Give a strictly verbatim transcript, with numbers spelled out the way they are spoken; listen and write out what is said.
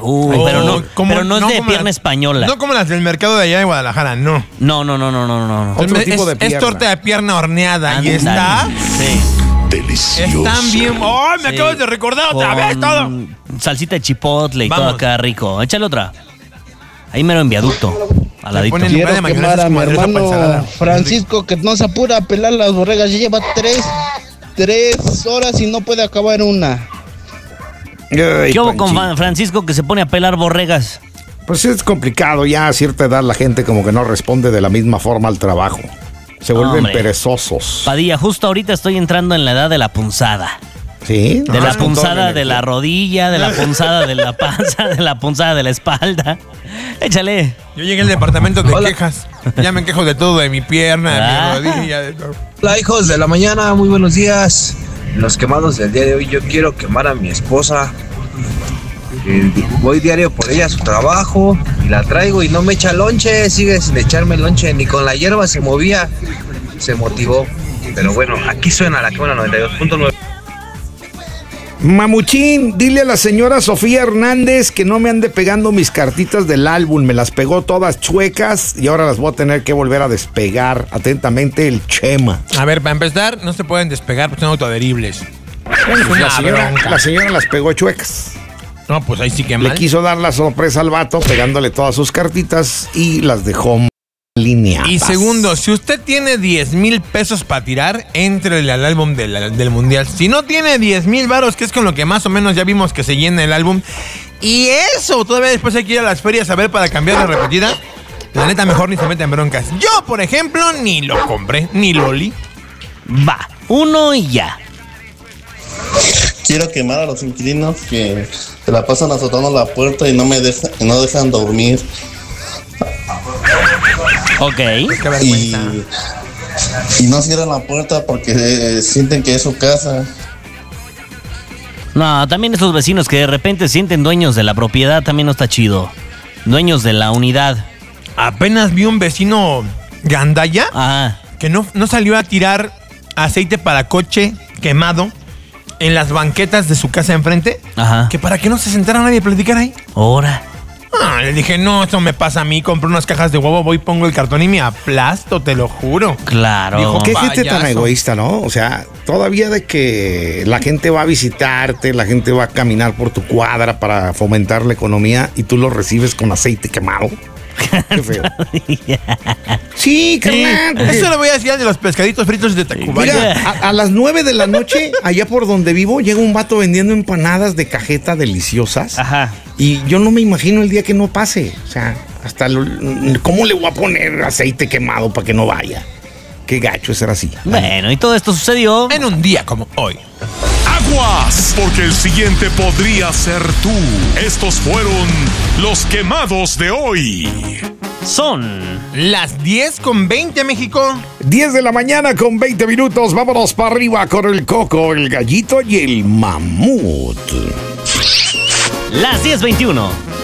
Uh, pero no, como, pero no es no de pierna la, española. No como las del mercado de allá de Guadalajara, no. No, no, no, no, no, no. Otro es, tipo de pierna. Es torta de pierna horneada. Andale. Y está... Sí. Delicioso. Están bien... ¡Oh, me sí. acabas de recordar otra Con vez todo! Salsita de chipotle y Vamos. todo acá rico. Échale otra. Ahí mero en viaducto. Al ladito. Quiero quemar a mi hermano Francisco, que no se apura a pelar las borregas. Ya lleva tres, tres horas y no puede acabar una. Ay, ¿Qué hubo con Francisco que se pone a pelar borregas? Pues es complicado, ya a cierta edad la gente como que no responde de la misma forma al trabajo. Se vuelven Hombre. perezosos. Padilla, justo ahorita estoy entrando en la edad de la punzada. ¿Sí? De ah, la punzada de la rodilla, de la punzada de la panza, de la punzada de la espalda. Échale. Yo llegué al departamento de Hola. quejas. Ya me quejo de todo, de mi pierna, ah. de mi rodilla, de todo. Hola, hijos de la mañana, muy buenos días. En los quemados del día de hoy yo quiero quemar a mi esposa. Eh, voy diario por ella a su trabajo y la traigo y no me echa lonche, sigue sin echarme lonche, ni con la hierba se movía, se motivó. Pero bueno, aquí suena la cámara noventa y dos punto nueve. Mamuchín, dile a la señora Sofía Hernández que no me ande pegando mis cartitas del álbum, me las pegó todas chuecas y ahora las voy a tener que volver a despegar. Atentamente, el Chema. A ver, para empezar, no se pueden despegar porque son autoadheribles. Bueno, pues la, señora, la señora las pegó chuecas. No, pues ahí sí que mal. Le quiso dar la sorpresa al vato pegándole todas sus cartitas y las dejó lineadas. Y segundo, si usted tiene diez mil pesos para tirar, entre al álbum del, del mundial. Si no tiene diez mil varos, que es con lo que más o menos ya vimos que se llena el álbum, y eso todavía después hay que ir a las ferias a ver para cambiar de repetida, la neta mejor ni se mete en broncas. Yo, por ejemplo, ni lo compré, ni lo olí. Va, uno y ya. Quiero quemar a los inquilinos que se la pasan azotando la puerta y no me deja, no dejan dormir. Ok. Y, y no cierran la puerta porque eh, sienten que es su casa. No, también esos vecinos que de repente sienten dueños de la propiedad también no está chido. Dueños de la unidad. Apenas vi un vecino gandaya Ajá. que no, no salió a tirar aceite para coche quemado en las banquetas de su casa enfrente. Ajá. Que para que no se sentara nadie a platicar ahí. Ahora. Ah, le dije, no, eso me pasa a mí. Compré unas cajas de huevo, voy, pongo el cartón y me aplasto, te lo juro. Claro. Dijo, qué gente tan egoísta, ¿no? O sea, todavía de que la gente va a visitarte, la gente va a caminar por tu cuadra para fomentar la economía y tú lo recibes con aceite quemado. Qué feo. Sí, carnal. Sí, eso le voy a decir al de los pescaditos fritos de Tacubaya. Mira, a, a las nueve de la noche, allá por donde vivo, llega un vato vendiendo empanadas de cajeta deliciosas. Ajá. Y yo no me imagino el día que no pase. O sea, hasta lo, ¿cómo le voy a poner aceite quemado para que no vaya? Qué gacho es ser así. Bueno, y todo esto sucedió en un día como hoy. ¡Aguas! Porque el siguiente podría ser tú. Estos fueron los quemados de hoy. Son las diez con veinte, México. diez de la mañana con veinte minutos. Vámonos para arriba con el Coco, el Gallito y el Mamut. Las diez veintiuno.